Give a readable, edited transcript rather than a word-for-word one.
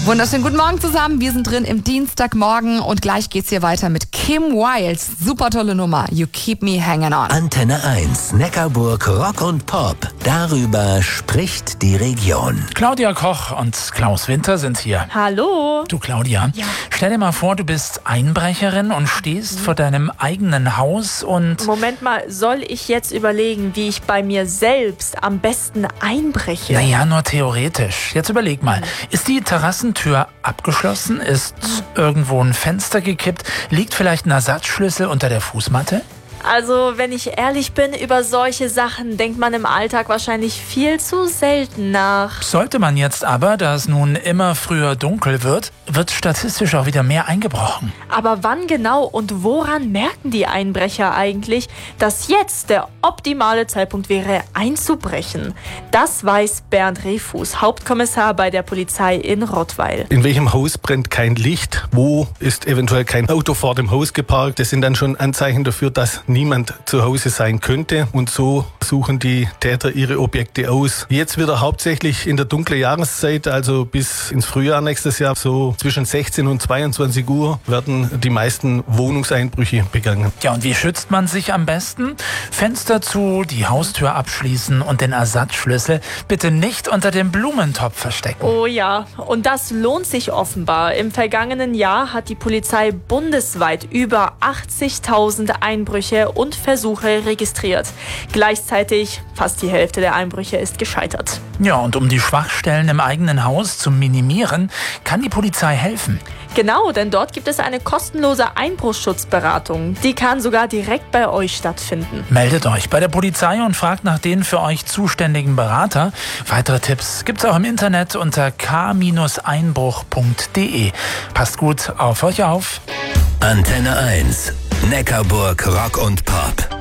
Wunderschönen guten Morgen zusammen. Wir sind drin im Dienstagmorgen und gleich geht's hier weiter mit Kim Wilde. Super tolle Nummer. You Keep Me Hanging On. Antenne 1, Neckarburg Rock und Pop. Darüber spricht die Region. Claudia Koch und Klaus Winter sind hier. Hallo. Du Claudia, Ja. Stell dir mal vor, du bist Einbrecherin und stehst vor deinem eigenen Haus und... Moment mal, soll ich jetzt überlegen, wie ich bei mir selbst am besten einbreche? Naja, nur theoretisch. Jetzt überleg mal, ist die Terrassentür abgeschlossen? Ist irgendwo ein Fenster gekippt? Liegt vielleicht ein Ersatzschlüssel unter der Fußmatte? Also, wenn ich ehrlich bin, über solche Sachen denkt man im Alltag wahrscheinlich viel zu selten nach. Sollte man jetzt aber, da es nun immer früher dunkel wird statistisch auch wieder mehr eingebrochen. Aber wann genau und woran merken die Einbrecher eigentlich, dass jetzt der optimale Zeitpunkt wäre, einzubrechen? Das weiß Bernd Rehfuß, Hauptkommissar bei der Polizei in Rottweil. In welchem Haus brennt kein Licht? Wo ist eventuell kein Auto vor dem Haus geparkt? Das sind dann schon Anzeichen dafür, dass niemand zu Hause sein könnte. Und so suchen die Täter ihre Objekte aus. Jetzt wieder hauptsächlich in der dunklen Jahreszeit, also bis ins Frühjahr nächstes Jahr, so zwischen 16 und 22 Uhr werden die meisten Wohnungseinbrüche begangen. Ja, und wie schützt man sich am besten? Fenster zu, die Haustür abschließen und den Ersatzschlüssel bitte nicht unter dem Blumentopf verstecken. Oh ja, und das lohnt sich offenbar. Im vergangenen Jahr hat die Polizei bundesweit über 80.000 Einbrüche und Versuche registriert. Gleichzeitig fast die Hälfte der Einbrüche ist gescheitert. Ja, und um die Schwachstellen im eigenen Haus zu minimieren, kann die Polizei helfen. Genau, denn dort gibt es eine kostenlose Einbruchsschutzberatung. Die kann sogar direkt bei euch stattfinden. Meldet euch bei der Polizei und fragt nach den für euch zuständigen Berater. Weitere Tipps gibt's auch im Internet unter k-einbruch.de. Passt gut auf euch auf. Antenne 1, Neckarburg Rock und Pop.